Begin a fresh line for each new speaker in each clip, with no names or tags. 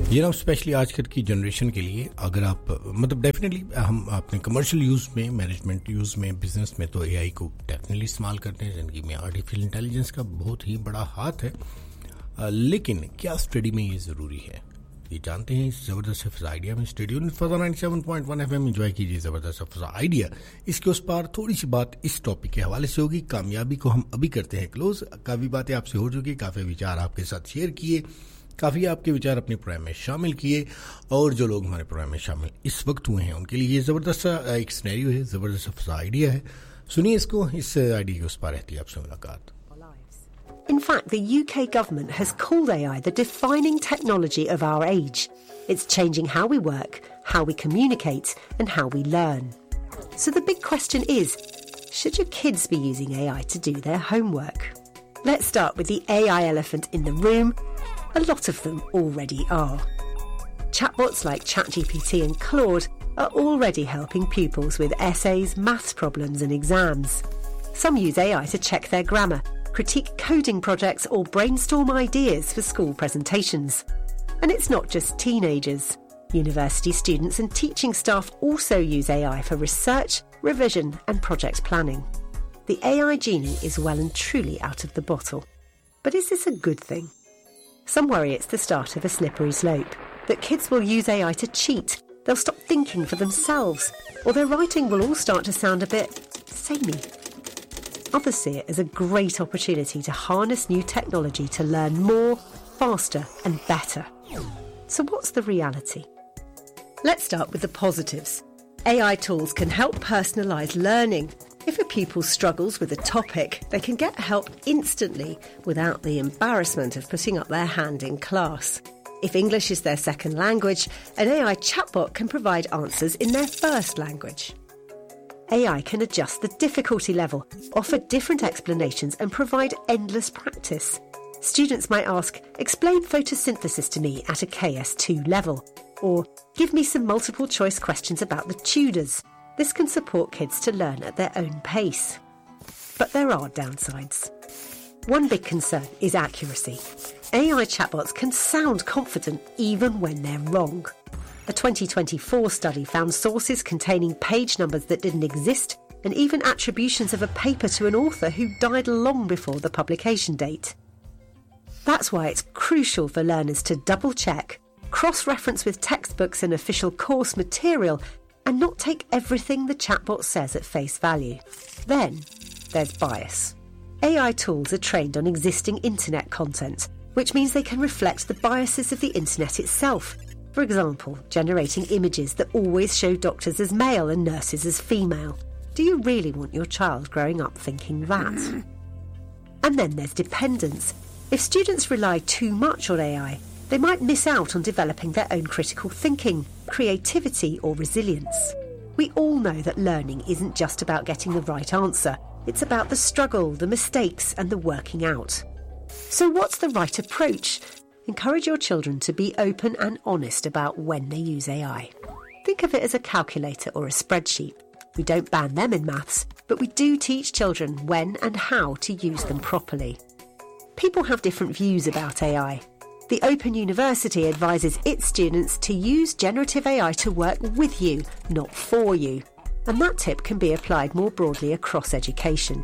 Specially आजकल की generation के लिए अगर आप मतलब डेफिनेटली हम अपने कमर्शियल यूज़ में, मैनेजमेंट यूज़ में, बिजनेस में तो एआई को डेफिनेटली इस्तेमाल करते हैं. ज़िंदगी में आर्टिफिशियल इंटेलिजेंस का बहुत ही बड़ा हाथ है. लेकिन क्या स्टडी में ये ज़रूरी है, ये जानते हैं इस ज़बरदस्त सफ़र आइडिया में. स्टूडियो 97.1 FM एंजॉय कीजिए ज़बरदस्त सफ़र आइडिया. इसके उस पार थोड़ी सी बात इस टॉपिक के हवाले से होगी. कामयाबी को हम अभी करते हैं क्लोज. काफ़ी बातें आपसे हो चुकी, काफ़ी विचार आपके साथ शेयर किए, काफ़ी आपके विचार अपने प्रोग्राम में शामिल किए. और जो लोग हमारे प्रोग्राम में शामिल इस वक्त हुए हैं उनके लिए ये ज़बरदस्त एक सिनेरियो है, ज़बरदस्त सफ़र आइडिया है. सुनिए इसको. इस आइडिया के उस पार रहती है आपसे मुलाकात.
In fact, the UK government has called AI the defining technology of our age. It's changing how we work, how we communicate, and how we learn. So the big question is, should your kids be using AI to do their homework? Let's start with the AI elephant in the room. A lot of them already are. Chatbots like ChatGPT and Claude are already helping pupils with essays, maths problems, and exams. Some use AI to check their grammar, critique coding projects, or brainstorm ideas for school presentations. And it's not just teenagers. University students and teaching staff also use AI for research, revision, and project planning. The AI genie is well and truly out of the bottle. But is this a good thing? Some worry it's the start of a slippery slope, that kids will use AI to cheat, they'll stop thinking for themselves, or their writing will all start to sound a bit samey. Others see it as a great opportunity to harness new technology to learn more, faster and better. So what's the reality? Let's start with the positives. AI tools can help personalise learning. If a pupil struggles with a topic, they can get help instantly without the embarrassment of putting up their hand in class. If English is their second language, an AI chatbot can provide answers in their first language. AI can adjust the difficulty level, offer different explanations and provide endless practice. Students might ask, explain photosynthesis to me at a KS2 level, or give me some multiple choice questions about the Tudors. This can support kids to learn at their own pace. But there are downsides. One big concern is accuracy. AI chatbots can sound confident even when they're wrong. A 2024 study found sources containing page numbers that didn't exist and even attributions of a paper to an author who died long before the publication date. That's why it's crucial for learners to double-check, cross-reference with textbooks and official course material, and not take everything the chatbot says at face value. Then there's bias. AI tools are trained on existing internet content, which means they can reflect the biases of the internet itself. For example, generating images that always show doctors as male and nurses as female. Do you really want your child growing up thinking that? And then there's dependence. If students rely too much on AI, they might miss out on developing their own critical thinking, creativity or resilience. We all know that learning isn't just about getting the right answer. It's about the struggle, the mistakes and the working out. So what's the right approach? Encourage your children to be open and honest about when they use AI. Think of it as a calculator or a spreadsheet. We don't ban them in maths, but we do teach children when and how to use them properly. People have different views about AI. The Open University advises its students to use generative AI to work with you, not for you. And that tip can be applied more broadly across education.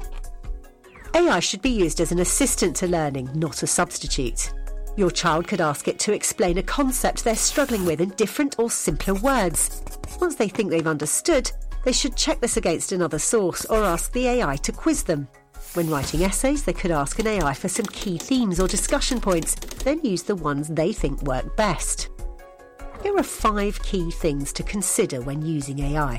AI should be used as an assistant to learning, not a substitute. Your child could ask it to explain a concept they're struggling with in different or simpler words. Once they think they've understood, they should check this against another source or ask the AI to quiz them. When writing essays, they could ask an AI for some key themes or discussion points, then use the ones they think work best. Here are 5 key things to consider when using AI.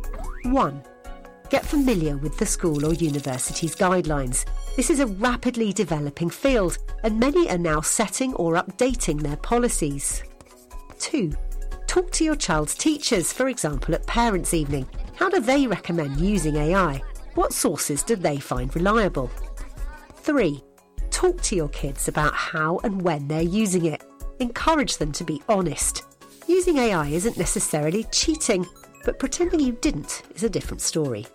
1. Get familiar with the school or university's guidelines. This is a rapidly developing field, and many are now setting or updating their policies. 2. Talk to your child's teachers, for example at Parents' Evening. How do they recommend using AI? What sources do they find reliable? 3. Talk to your kids about how and when they're using it. Encourage them to be honest. Using AI isn't necessarily cheating, but pretending you didn't is a different story.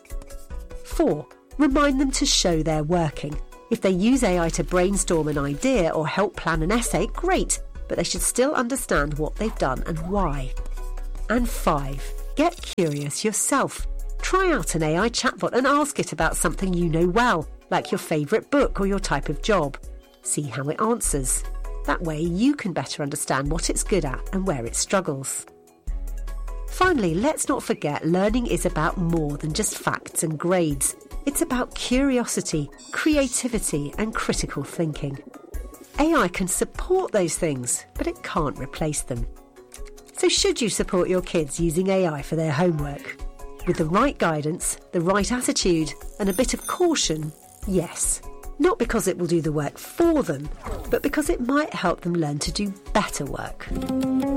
4. Remind them to show they're working. If they use AI to brainstorm an idea or help plan an essay, great. but they should still understand what they've done and why. And 5, get curious yourself. Try out an AI chatbot and ask it about something you know well, like your favourite book or your type of job. See how it answers. That way you can better understand what it's good at and where it struggles. Finally, let's not forget learning is about more than just facts and grades. It's about curiosity, creativity and critical thinking. AI can support those things, but it can't replace them. So should you support your kids using AI for their homework? With the right guidance, the right attitude and a bit of caution, yes. Not because it will do the work for them, but because it might help them learn to do better work.